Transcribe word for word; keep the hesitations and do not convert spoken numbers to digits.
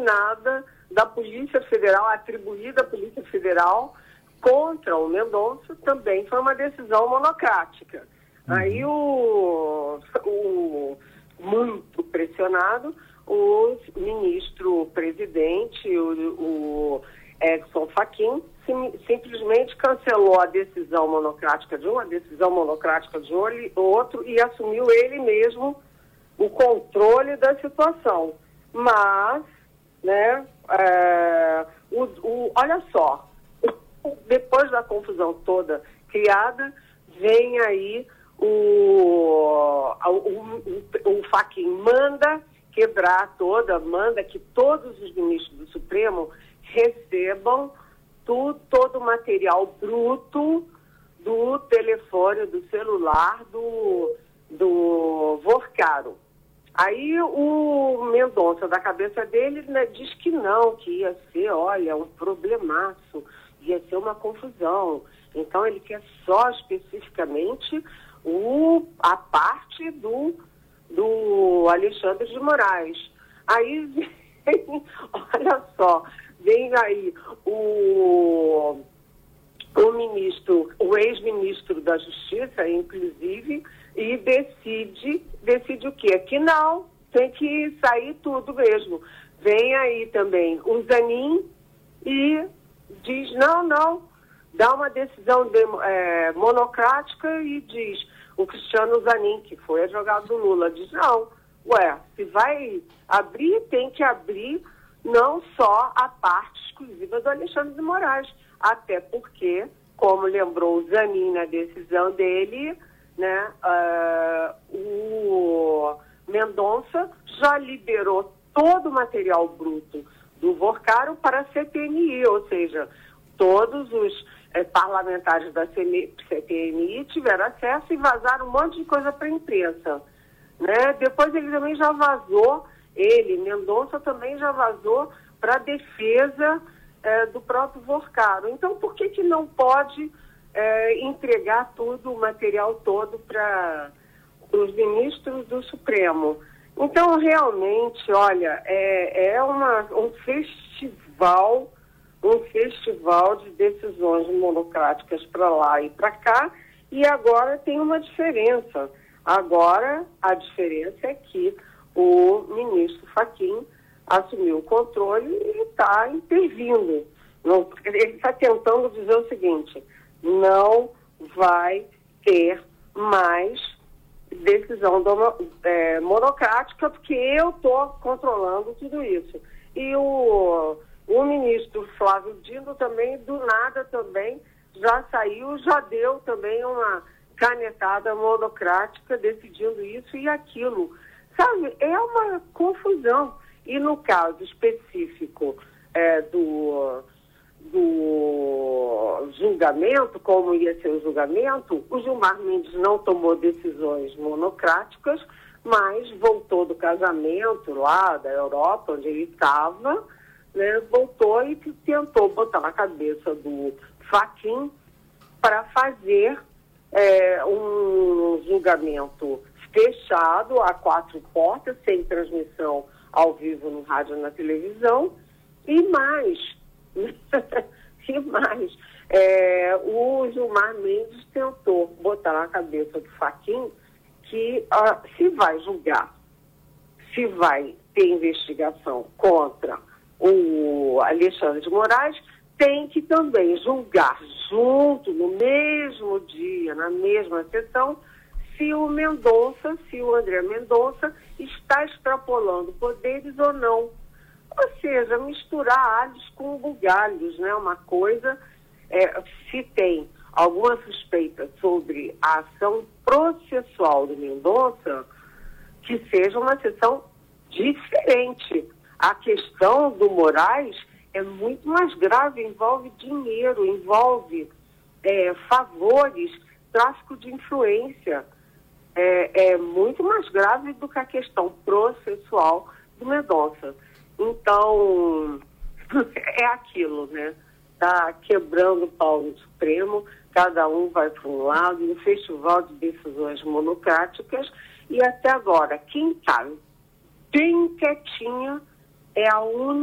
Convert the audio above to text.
determinada da Polícia Federal, atribuída à Polícia Federal, contra o Mendonça, também foi uma decisão monocrática. Uhum. Aí o, o muito pressionado, o ministro-presidente, o, o Edson Fachin, sim, simplesmente cancelou a decisão monocrática de um, a decisão monocrática de outro e assumiu ele mesmo o controle da situação. Mas, né, é, o, o, olha só, depois da confusão toda criada, vem aí o, o, o, o Fachin manda quebrar toda, manda que todos os ministros do Supremo recebam tu, todo o material bruto do telefone, do celular, do, do Vorcaro. Aí o Mendonça, da cabeça dele, né, diz que não, que ia ser, olha, um problemaço, ia ser uma confusão. Então ele quer só especificamente o, a parte do, do Alexandre de Moraes. Aí vem, olha só, vem aí o, o ministro, o ex-ministro da Justiça, inclusive, e decide, decide o quê? Que não, tem que sair tudo mesmo. Vem aí também o Zanin e diz, não, não, dá uma decisão de, é, monocrática e diz, o Cristiano Zanin, que foi advogado do Lula, diz, não, ué, se vai abrir, tem que abrir não só a parte exclusiva do Alexandre de Moraes, até porque, como lembrou o Zanin na decisão dele, né, uh, o Mendonça já liberou todo o material bruto do Vorcaro para a C P M I, ou seja, todos os eh, parlamentares da C P M I tiveram acesso e vazaram um monte de coisa para a imprensa. Né? Depois ele também já vazou, ele, Mendonça, também já vazou para a defesa eh, do próprio Vorcaro. Então, por que que não pode eh, entregar tudo, o material todo para os ministros do Supremo? Então, realmente, olha, é, é uma, um festival, um festival de decisões monocráticas para lá e para cá, e agora tem uma diferença. Agora, a diferença é que o ministro Fachin assumiu o controle e está intervindo. Não, ele está tentando dizer o seguinte, não vai ter mais decisão do, é, monocrática, porque eu estou controlando tudo isso. E o, o ministro Flávio Dino também, do nada também, já saiu, já deu também uma canetada monocrática decidindo isso e aquilo. Sabe, é uma confusão. E no caso específico é, do, do julgamento, como ia ser o julgamento, o Gilmar Mendes não tomou decisões monocráticas, mas voltou do casamento lá da Europa, onde ele estava, né, voltou e tentou botar na cabeça do Fachin para fazer é, um julgamento fechado a quatro portas, sem transmissão ao vivo no rádio e na televisão, e mais, e mais, é, o Gilmar Mendes tentou botar na cabeça do Fachin que uh, se vai julgar, se vai ter investigação contra o Alexandre de Moraes, tem que também julgar junto, no mesmo dia, na mesma sessão, se o Mendonça, se o André Mendonça está extrapolando poderes ou não. Ou seja, misturar alhos com bugalhos, né? Uma coisa, é, se tem alguma suspeita sobre a ação processual do Mendonça, que seja uma sessão diferente. A questão do Moraes é muito mais grave, envolve dinheiro, envolve é, favores, tráfico de influência. É, é muito mais grave do que a questão processual do Mendonça. Então, é aquilo, né? Está quebrando o pau no Supremo, cada um vai para um lado, um festival de decisões monocráticas, e até agora, quem está bem quietinha é a única